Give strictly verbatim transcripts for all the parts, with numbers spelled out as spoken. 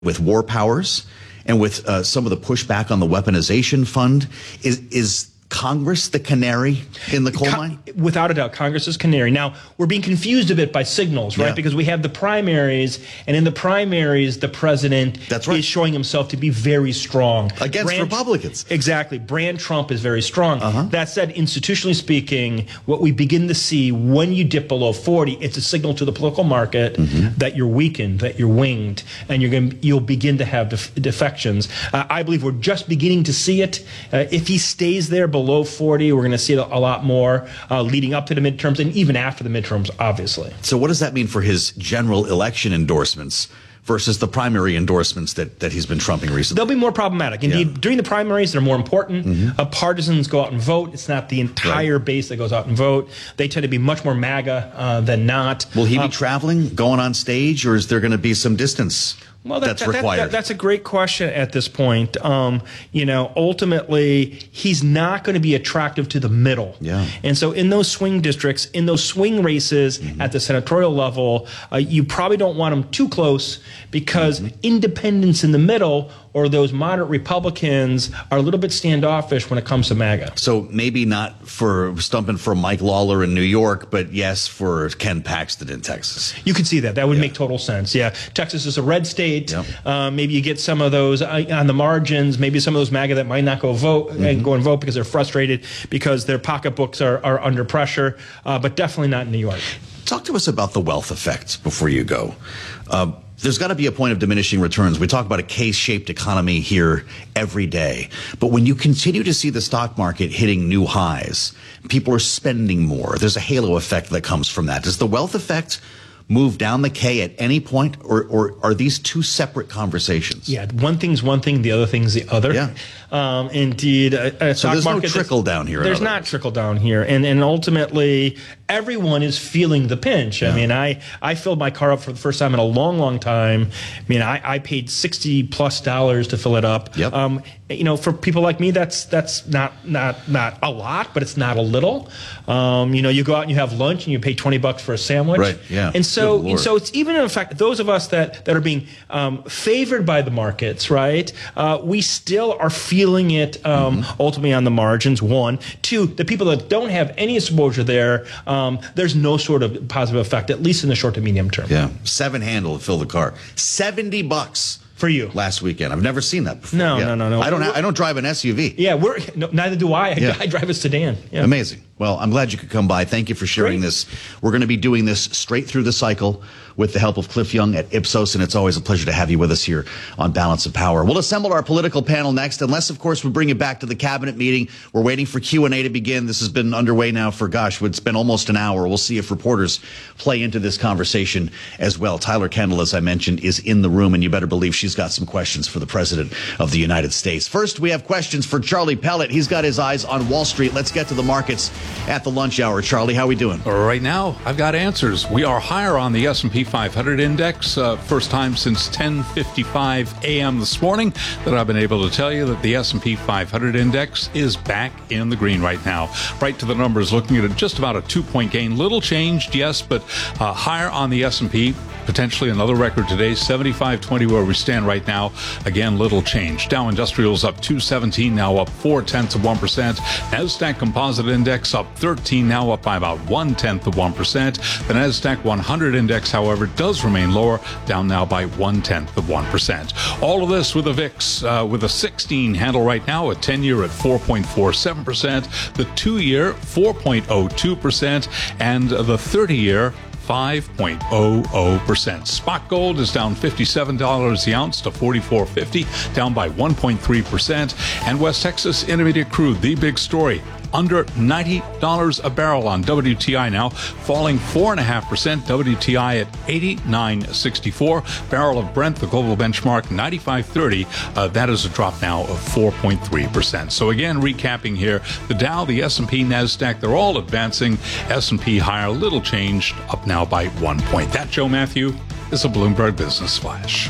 with war powers and with uh, some of the pushback on the weaponization fund. Is is Congress the canary in the coal Con- mine? Without a doubt, Congress is canary. Now, we're being confused a bit by signals, right? Yeah. Because we have the primaries, and in the primaries, the president That's right. is showing himself to be very strong. Against Brand, Republicans. Exactly. Brand Trump is very strong. Uh-huh. That said, institutionally speaking, what we begin to see when you dip below forty, it's a signal to the political market mm-hmm. that you're weakened, that you're winged, and you're going you'll begin to have def- defections. Uh, I believe we're just beginning to see it. Uh, if he stays there below below forty, we're going to see it a lot more uh, leading up to the midterms and even after the midterms, obviously. So what does that mean for his general election endorsements versus the primary endorsements that, that he's been trumping recently? They'll be more problematic. Indeed, Yeah. during the primaries, they're more important. Mm-hmm. Uh, partisans go out and vote. It's not the entire Right. base that goes out and vote. They tend to be much more MAGA uh, than not. Will he be Uh, traveling, going on stage, or is there going to be some distance? Well, that, that's that, that, required. that, that's a great question at this point. Um, you know, ultimately, he's not going to be attractive to the middle. Yeah. And so in those swing districts, in those swing races mm-hmm. at the senatorial level, uh, you probably don't want him too close because mm-hmm. independents in the middle or those moderate Republicans are a little bit standoffish when it comes to MAGA. So maybe not for stumping for Mike Lawler in New York, but yes, for Ken Paxton in Texas. You could see that. That would Yeah. make total sense. Yeah. Texas is a red state. Yep. Uh, maybe you get some of those uh, on the margins, maybe some of those MAGA that might not go vote mm-hmm. and go and vote because they're frustrated because their pocketbooks are, are under pressure, uh, but definitely not in New York. Talk to us about the wealth effect before you go. Uh, There's got to be a point of diminishing returns. We talk about a K-shaped economy here every day. But when you continue to see the stock market hitting new highs, people are spending more. There's a halo effect that comes from that. Does the wealth effect move down the K at any point, or, or are these two separate conversations? Yeah, one thing's one thing, the other thing's the other. Yeah. Um, indeed, a, a So stock there's no market trickle down here. in There's other not words. trickle down here, and and ultimately everyone is feeling the pinch. Yeah. I mean, I I filled my car up for the first time in a long, long time. I mean, I, I paid sixty plus dollars to fill it up. Yep. Um, you know, for people like me, that's that's not not not a lot, but it's not a little. Um, you know, you go out and you have lunch and you pay twenty bucks for a sandwich. Right, yeah. And so Good and so Lord. it's even in fact those of us that that are being um, favored by the markets, right? Uh, we still are feeling it. Um, Um, mm-hmm. ultimately on the margins, one. Two, the people that don't have any exposure there, um, there's no sort of positive effect, at least in the short to medium term. Yeah. Seven handle to fill the car. seventy bucks. For you. Last weekend. I've never seen that before. No, Yeah. no, no, no. I don't, ha- I don't drive an S U V. Yeah, we're no, neither do I. I, Yeah. I drive a sedan. Yeah. Amazing. Well, I'm glad you could come by. Thank you for sharing Great. this. We're going to be doing this straight through the cycle with the help of Cliff Young at Ipsos, and it's always a pleasure to have you with us here on Balance of Power. We'll assemble our political panel next, unless, of course, we bring it back to the cabinet meeting. We're waiting for Q and A to begin. This has been underway now for, gosh, it's been almost an hour. We'll see if reporters play into this conversation as well. Tyler Kendall, as I mentioned, is in the room, and you better believe she's got some questions for the President of the United States. First, we have questions for Charlie Pellet. He's got his eyes on Wall Street. Let's get to the markets at the lunch hour. Charlie, how are we doing? Right now, I've got answers. We are higher on the S and P five hundred index. Uh, first time since ten fifty-five a.m. this morning that I've been able to tell you that the S and P five hundred index is back in the green right now. Right to the numbers, looking at just about a two-point gain. Little changed, yes, but uh, higher on the S and P. Potentially another record today, seventy-five twenty where we stand right now. Again, little change. Dow Industrials up two seventeen, now up four tenths of one percent. NASDAQ Composite Index up thirteen, now up by about one tenth of one percent. The NASDAQ one hundred Index, however, does remain lower, down now by one tenth of one percent. All of this with a V I X uh, with a sixteen handle right now, a ten-year at four point four seven percent, the two-year four point oh two percent, and the thirty-year five point zero zero percent. Spot gold is down fifty-seven dollars the ounce to forty-four fifty, down by one point three percent. And West Texas Intermediate crude, the big story, under ninety dollars a barrel on W T I now, falling four point five percent. W T I at eighty-nine sixty-four. Barrel of Brent, the global benchmark, ninety-five thirty. Uh, that is a drop now of four point three percent. So again, recapping here, the Dow, the S and P, NASDAQ, they're all advancing. S and P higher, little changed, up now by one point. That, Joe Matthew, is a Bloomberg Business Flash.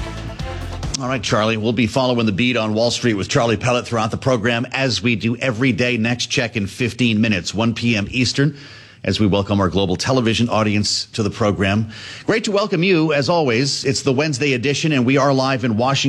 All right, Charlie, we'll be following the beat on Wall Street with Charlie Pellet throughout the program, as we do every day. Next check in fifteen minutes, one p.m. Eastern. as we welcome our global television audience to the program. Great to welcome you, as always. It's the Wednesday edition, and we are live in Washington.